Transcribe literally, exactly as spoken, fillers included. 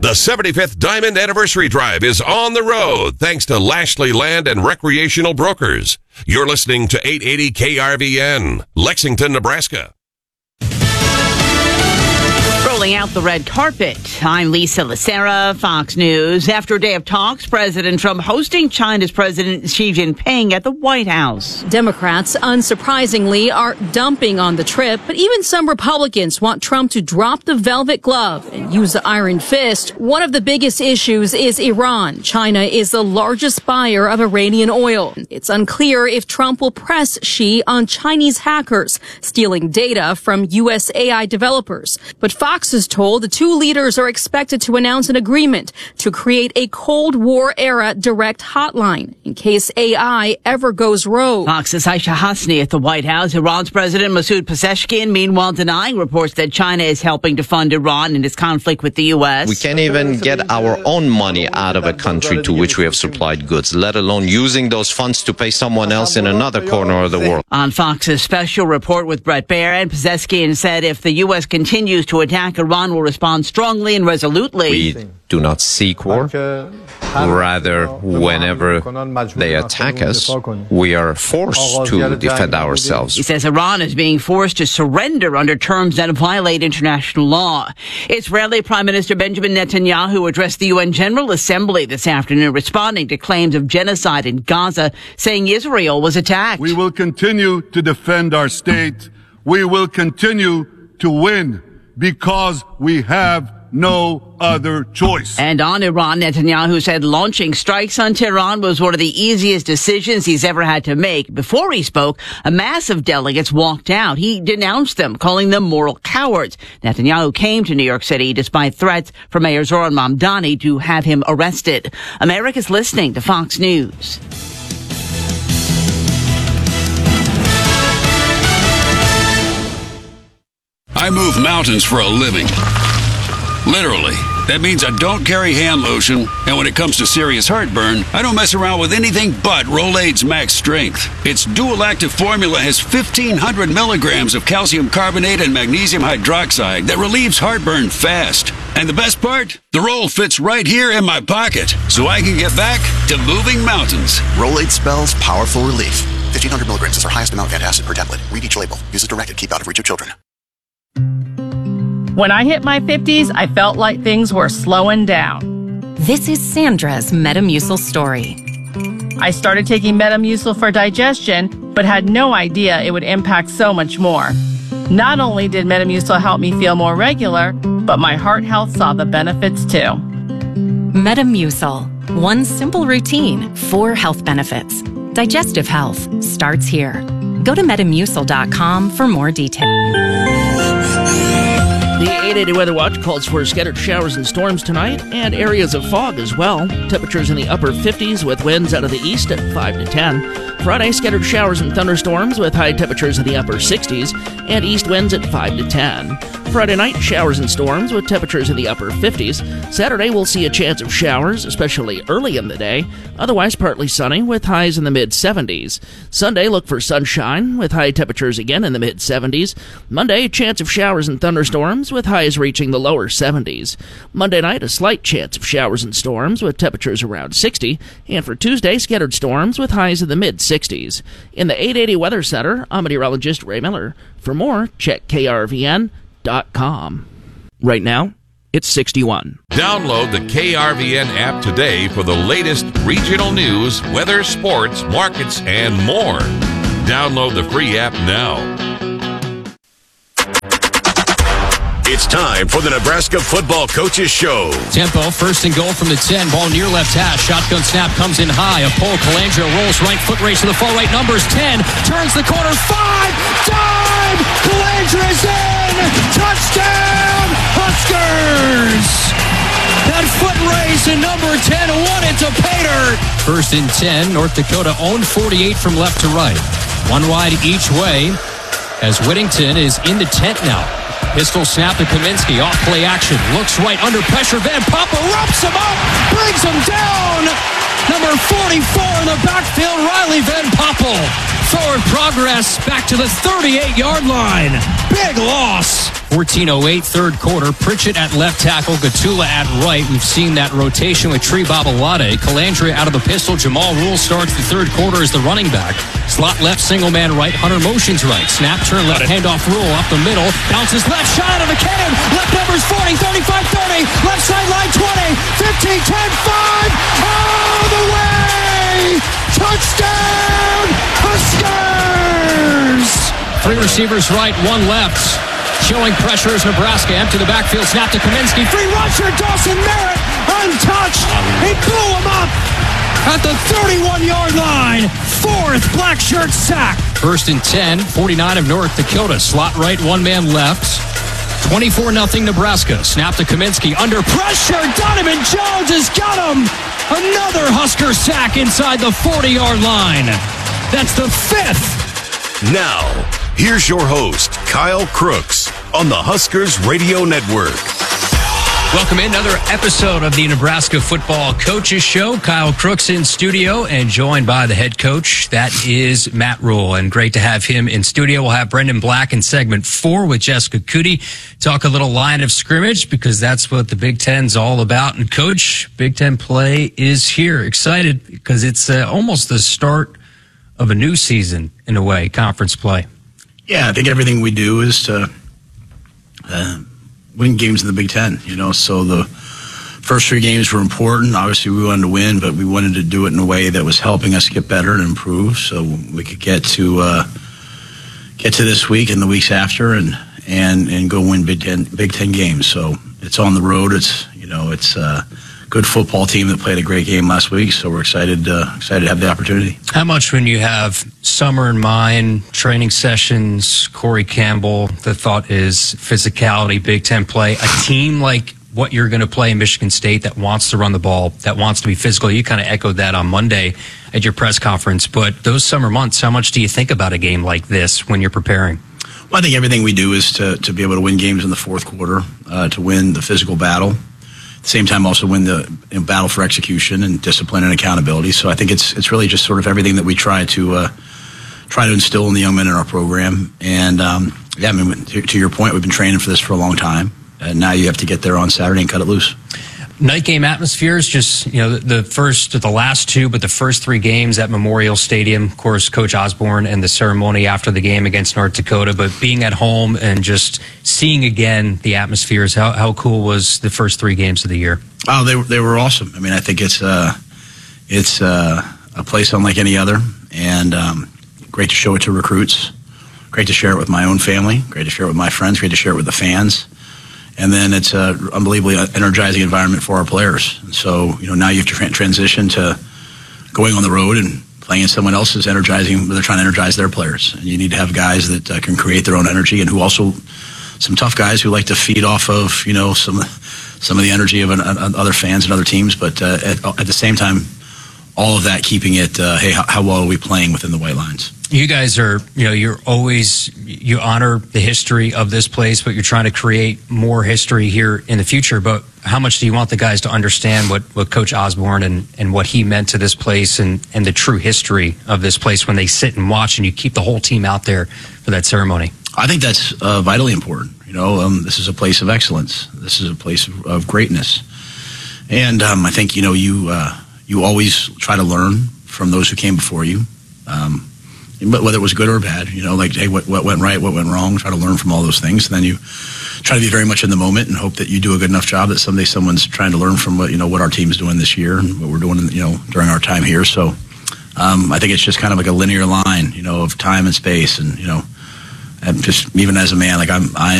The seventy-fifth Diamond Anniversary Drive is on the road thanks to Lashley Land and Recreational Brokers. You're listening to eight eighty K R V N, Lexington, Nebraska. Rolling out the red carpet. I'm Lisa Lacera, Fox News. After a day of talks, President Trump hosting China's President Xi Jinping at the White House. Democrats, unsurprisingly, are dumping on the trip, but even some Republicans want Trump to drop the velvet glove and use the iron fist. One of the biggest issues is Iran. China is the largest buyer of Iranian oil. It's unclear if Trump will press Xi on Chinese hackers stealing data from U S A I developers. But Fox is told the two leaders are expected to announce an agreement to create a Cold War-era direct hotline in case A I ever goes rogue. Fox's Aisha Hasni at the White House. Iran's President Masoud Pezeshkian, meanwhile, denying reports that China is helping to fund Iran in its conflict with the U S. We can't even get our own money out of a country to which we have supplied goods, let alone using those funds to pay someone else in another corner of the world. On Fox's special report with Brett Barrett, Pezeshkian said if the U S continues to attack, Iran will respond strongly and resolutely. We do not seek war. Rather, whenever they attack us, we are forced to defend ourselves. He says Iran is being forced to surrender under terms that violate international law. Israeli Prime Minister Benjamin Netanyahu addressed the U N General Assembly this afternoon, responding to claims of genocide in Gaza, saying Israel was attacked. We will continue to defend our state. We will continue to win because we have no other choice. And on Iran, Netanyahu said launching strikes on Tehran was one of the easiest decisions he's ever had to make. Before he spoke, a mass of delegates walked out. He denounced them, calling them moral cowards. Netanyahu came to New York City despite threats from Mayor Zoran Mamdani to have him arrested. America's listening to Fox News. I move mountains for a living. Literally. That means I don't carry hand lotion, and when it comes to serious heartburn, I don't mess around with anything but Rolaids Max Strength. Its dual-active formula has fifteen hundred milligrams of calcium carbonate and magnesium hydroxide that relieves heartburn fast. And the best part? The roll fits right here in my pocket, so I can get back to moving mountains. Rolaids spells powerful relief. fifteen hundred milligrams is our highest amount of antacid per tablet. Read each label. Use as directed. Keep out of reach of children. When I hit my fifties, I felt like things were slowing down. This is Sandra's Metamucil story. I started taking Metamucil for digestion, but had no idea it would impact so much more. Not only did Metamucil help me feel more regular, but my heart health saw the benefits too. Metamucil. One simple routine, four health benefits. Digestive health starts here. Go to metamucil dot com for more details. The eight eighty Weather Watch calls for scattered showers and storms tonight and areas of fog as well. Temperatures in the upper fifties with winds out of the east at five to ten. Friday, scattered showers and thunderstorms with high temperatures in the upper sixties and east winds at five to ten. Friday night, showers and storms with temperatures in the upper fifties. Saturday, we'll see a chance of showers, especially early in the day. Otherwise, partly sunny with highs in the mid-seventies. Sunday, look for sunshine with high temperatures again in the mid-seventies. Monday, chance of showers and thunderstorms with highs reaching the lower seventies. Monday night, a slight chance of showers and storms with temperatures around sixty. And for Tuesday, scattered storms with highs in the mid-sixties. In the eight eighty Weather Center, I'm meteorologist Ray Miller. For more, check K R V N dot com. Right now, it's sixty-one. Download the K R V N app today for the latest regional news, weather, sports, markets, and more. Download the free app now. It's time for the Nebraska Football Coaches Show. Tempo, first and goal from the ten. Ball near left hash. Shotgun snap comes in high. A pull. Colangelo rolls right foot race to the far right. Numbers ten. Turns the corner. Five. Dive. Colangelo's in. Touchdown. Huskers. That foot race and number ten won it to Pater. First and ten. North Dakota owned forty-eight from left to right. One wide each way as Whittington is in the tent now. Pistol snap to Kaminsky. Off play action. Looks right under pressure. Van Poppel wraps him up. Brings him down. Number forty-four in the backfield. Riley Van Poppel. Forward progress back to the thirty-eight yard line. Big loss fourteen oh eight, third quarter. Pritchett at left tackle, Gatula at right. We've seen that rotation with Tree Babalade. Calandria out of the pistol. Jamal Rule starts the third quarter as the running back. Slot left, single man right. Hunter motions right. Snap, turn left, handoff Rule up the middle. Bounces left, shot out of the cannon. Left numbers forty, thirty-five, thirty. Left sideline twenty, fifteen, ten, five. All the way! Touchdown, Huskers! Three receivers right, one left. Showing pressure is Nebraska. Empty the backfield, snap to Kaminsky. Free rusher, Dawson Merritt, untouched. He blew him up at the thirty-one-yard line. Fourth black shirt sack. First and ten, forty-nine of North Dakota. Slot right, one man left. twenty-four nothing Nebraska. Snap to Kaminsky. Under pressure, Donovan Jones has got him. Another Husker sack inside the forty-yard line. That's the fifth. Now, here's your host, Kyle Crooks, on the Huskers Radio Network. Welcome in another episode of the Nebraska Football Coaches Show. Kyle Crooks in studio and joined by the head coach. That is Matt Rule, and great to have him in studio. We'll have Brendan Black in segment four with Jessica Cootie. Talk a little line of scrimmage because that's what the Big Ten's all about. And Coach, Big Ten play is here. Excited because it's uh, almost the start of a new season in a way, conference play. Yeah, I think everything we do is to uh, win games in the Big Ten, you know, so the first three games were important. Obviously, we wanted to win, but we wanted to do it in a way that was helping us get better and improve so we could get to uh, get to this week and the weeks after and, and, and go win Big Ten, Big Ten games. So it's on the road. It's, you know, it's a good football team that played a great game last week, so we're excited, uh, excited to have the opportunity. How much when you have summer in mind, training sessions, Corey Campbell, the thought is physicality, Big Ten play, a team like what you're going to play in Michigan State that wants to run the ball, that wants to be physical. You kind of echoed that on Monday at your press conference, but those summer months, how much do you think about a game like this when you're preparing? Well, I think everything we do is to, to be able to win games in the fourth quarter, uh, to win the physical battle. At the same time, also win the you know, battle for execution and discipline and accountability. So I think it's it's really just sort of everything that we try to uh, try to instill in the young men in our program. And um, yeah, I mean, to, to your point, we've been training for this for a long time, and now you have to get there on Saturday and cut it loose. Night game atmosphere is just, you know, the, the first, the last two, but the first three games at Memorial Stadium. Of course, Coach Osborne and the ceremony after the game against North Dakota, but being at home and just seeing again the atmospheres. How how cool was the first three games of the year? Oh, they they were awesome. I mean, I think it's uh, it's uh, a place unlike any other, and um, great to show it to recruits. Great to share it with my own family. Great to share it with my friends. Great to share it with the fans. And then it's an unbelievably energizing environment for our players. And so, you know, now you have to tra- transition to going on the road and playing in someone else's energizing, they're trying to energize their players. And you need to have guys that uh, can create their own energy and who also, some tough guys who like to feed off of, you know, some some of the energy of an, uh, other fans and other teams. But uh, at, at the same time, all of that keeping it, uh, hey, how, how well are we playing within the white lines? You guys are, you know, you're always, you honor the history of this place, but you're trying to create more history here in the future. But how much do you want the guys to understand what, what Coach Osborne and, and what he meant to this place and, and the true history of this place when they sit and watch and you keep the whole team out there for that ceremony? I think that's uh, vitally important. You know, um, this is a place of excellence. This is a place of, of greatness. And um, I think, you know, you uh, you always try to learn from those who came before you. Um But whether it was good or bad, you know, like, hey, what, what went right, what went wrong, try to learn from all those things. And then you try to be very much in the moment and hope that you do a good enough job that someday someone's trying to learn from what, you know, what our team's doing this year and what we're doing, you know, during our time here. So um, I think it's just kind of like a linear line, you know, of time and space. And, you know, and just even as a man, like I'm, I